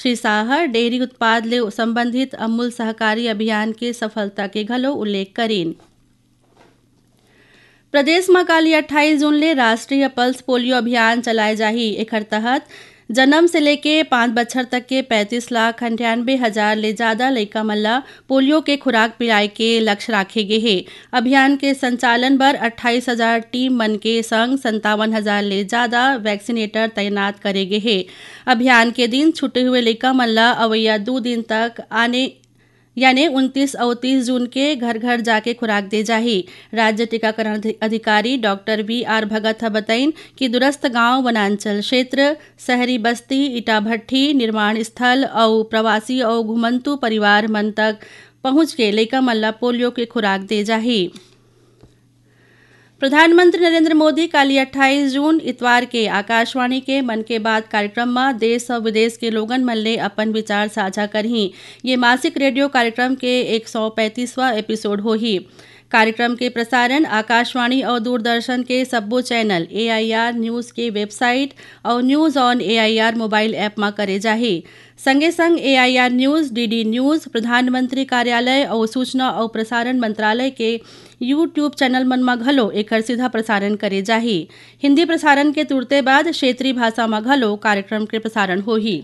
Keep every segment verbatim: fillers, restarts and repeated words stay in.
Shri Shah dairy उत्पाद ले संबंधित अमूल सहकारी अभियान के सफलता के घलो उल्लेख करीन। प्रदेश में काली अट्ठाईस जून ले राष्ट्रीय पल्स पोलियो अभियान चलाए जाही। एकर तहत जन्म से लेके पाँच बछर तक के पैंतीस लाख अंठानबे हजार ले ज्यादा लइका मन ला पोलियो के खुराक पिलाए के लक्ष्य राखे गे हे। अभियान के संचालन बर अट्ठाईस हजार टीम मन के संग संतावन हजार ले ज्यादा वैक्सीनेटर तैनात करे गे हे। अभियान के दिन छूटे हुए लइका मन ला अवैया दो दिन तक आने यानी उनतीस और तीस जून के घर घर जाके खुराक दे जाही। राज्य टीकाकरण अधिकारी डॉक्टर वी आर भगत बताइन कि दूरस्थ गांव, वनांचल क्षेत्र, शहरी बस्ती, ईटा भट्ठी, निर्माण स्थल और प्रवासी और घुमंतु परिवार मन तक पहुंच के लइका मन ला पोलियो के खुराक दे जाही। प्रधानमंत्री नरेंद्र मोदी काली अट्ठाईस जून इतवार के आकाशवाणी के मन के बात कार्यक्रम में देश और विदेश के लोगन मन ले अपन विचार साझा करही। ये मासिक रेडियो कार्यक्रम के एक सौ पैंतीसवां एपिसोड होही। कार्यक्रम के प्रसारण आकाशवाणी और दूरदर्शन के सब्बो channel, A I R news के वेबसाइट और news on A I R mobile app में करे जाही। संगे संग ए I R news, D D news, प्रधानमंत्री कार्यालय और सूचना और प्रसारण मंत्रालय के यूट्यूब चैनल मन में घलो एकर सीधा प्रसारण करे जाही। हिंदी प्रसारण के तुरते बाद क्षेत्रीय भाषा में घलो कार्यक्रम के प्रसारण होही।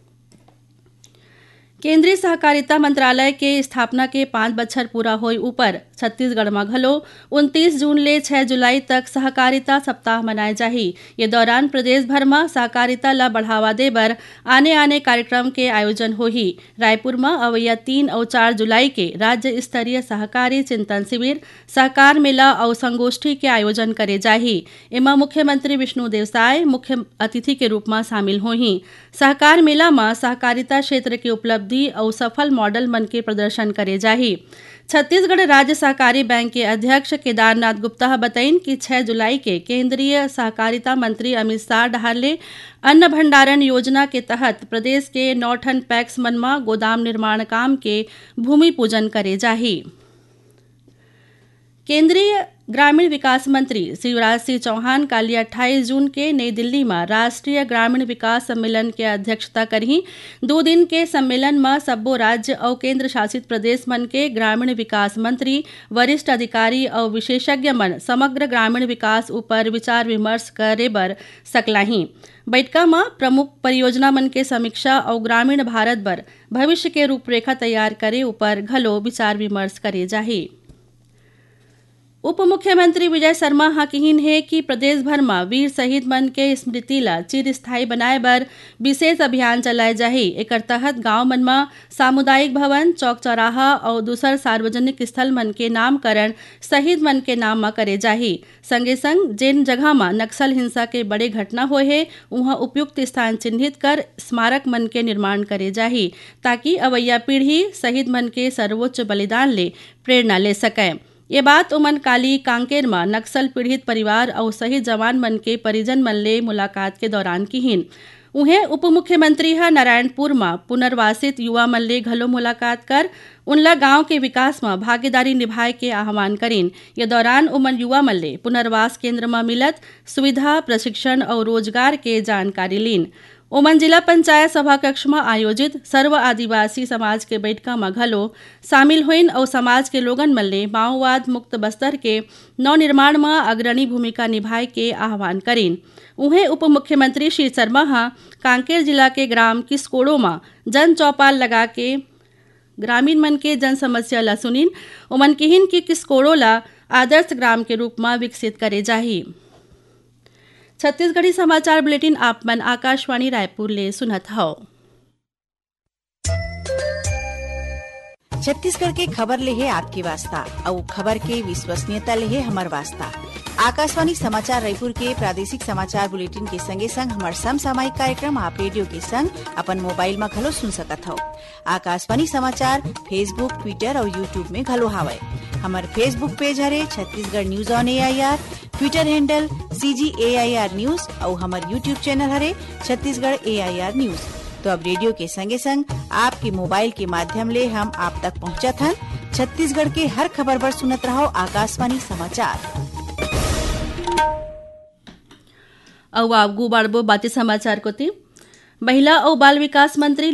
केंद्रीय सहकारिता मंत्रालय के स्थापना के पाँच बछर पूरा होई ऊपर छत्तीसगढ़ में घलो उनतीस जून ले छह जुलाई तक सहकारिता सप्ताह मनाए जाही। ये दौरान प्रदेश भर में सहकारिता ला बढ़ावा दे बर आने आने कार्यक्रम के आयोजन होही। रायपुर में अवैया तीन और चार जुलाई के राज्य स्तरीय सहकारी चिंतन शिविर, सहकार मेला और संगोष्ठी के आयोजन करे जाही। इमा मुख्यमंत्री विष्णुदेव साय मुख्य अतिथि के रूप में शामिल होही। सहकार मेला में सहकारिता क्षेत्र के उपलब्धि और सफल मॉडल मन के प्रदर्शन करे जाही। छत्तीसगढ़ राज्य सहकारी बैंक के अध्यक्ष केदारनाथ गुप्ता बताइन कि छह जुलाई के केंद्रीय सहकारिता मंत्री अमित शाह डहारले अन्न भंडारण योजना के तहत प्रदेश के नौ ठन पैक्स मन में गोदाम निर्माण काम के भूमि पूजन करे जाही। केंद्रीय ग्रामीण विकास मंत्री शिवराज सिंह चौहान काली अट्ठाईस जून के नई दिल्ली में राष्ट्रीय ग्रामीण विकास सम्मेलन के अध्यक्षता करही। दो दिन के सम्मेलन में सब्बो राज्य और केंद्र शासित प्रदेश मन के ग्रामीण विकास मंत्री, वरिष्ठ अधिकारी और विशेषज्ञ मन समग्र ग्रामीण विकास ऊपर विचार विमर्श करे बर सकलाही। बैठका में प्रमुख परियोजना मन के समीक्षा और ग्रामीण भारत बर भविष्य के रूपरेखा तैयार करे ऊपर घलो विचार विमर्श करे जाही। उप मुख्यमंत्री विजय शर्मा हा कहिन है कि प्रदेश भर में वीर शहीद मन के स्मृति ला चिरस्थायी बनाए बर विशेष अभियान चलाए जाही। एकर तहत गांव मन में सामुदायिक भवन, चौक चौराहा और दूसर सार्वजनिक स्थल मन के नामकरण शहीद मन के नाम में करे जाही। संगे संग जिन जगह में नक्सल हिंसा के बड़े घटना होए है वहां उपयुक्त स्थान चिन्हित कर स्मारक मन के निर्माण करे जाही, ताकि अवैया पीढ़ी शहीद मन के सर्वोच्च बलिदान ले प्रेरणा ले सके। ये बात उमन काली कांकेर में नक्सल पीड़ित परिवार और शहीद जवान मन के परिजन मन ले मुलाकात के दौरान किहिन। उन्हें उप मुख्यमंत्री है नारायणपुर में पुनर्वासित युवा मन ले घलो मुलाकात कर उनला गांव के विकास में भागीदारी निभाए के आह्वान करीन। ये दौरान उमन युवा मन ले पुनर्वास केंद्र में मिलत सुविधा, प्रशिक्षण और रोजगार के जानकारी लीन। ओमन जिला पंचायत सभा कक्ष में आयोजित सर्व आदिवासी समाज के बैठका में घलो शामिल हुईन और समाज के लोगन मन ले माओवाद मुक्त बस्तर के नवनिर्माण में अग्रणी भूमिका निभाए के आह्वान करीन। उन्हें उप मुख्यमंत्री श्री शर्मा हा कांकेर जिला के ग्राम किसकोड़ो में जन चौपाल लगा के ग्रामीण मन के जन समस्या ला सुनीन। उमन किहिन की किसकोड़ो ला आदर्श ग्राम के रूप में विकसित करे जाही। छत्तीसगढ़ी समाचार बुलेटिन आप मन आकाशवाणी रायपुर ले सुनत हो। छत्तीसगढ़ के खबर ले है आपकी वास्ता और खबर के विश्वसनीयता ले है हमार वास्ता। आकाशवाणी समाचार रायपुर के प्रादेशिक समाचार बुलेटिन के संगे संग हमार समसामयिक कार्यक्रम आप रेडियो के संग अपन मोबाइल में घलो सुन सकत हो। आकाशवाणी समाचार फेसबुक, ट्विटर और यूट्यूब में घलो हावय। हमार फेसबुक पेज हरे Chhattisgarh news on A I R, Twitter handle सी जी ए आई आर न्यूज और हमार यूट्यूब चैनल हरे छत्तीसगढ़ ए आई आर न्यूज। तो अब रेडियो के संगे संग आपके मोबाइल के माध्यम ले हम आप तक पहुंचत हन। छत्तीसगढ़ के हर खबर पर सुनत रहो आकाशवाणी समाचार। अब आप गु बाड़बो बाती समाचार को महिला और बाल विकास मंत्री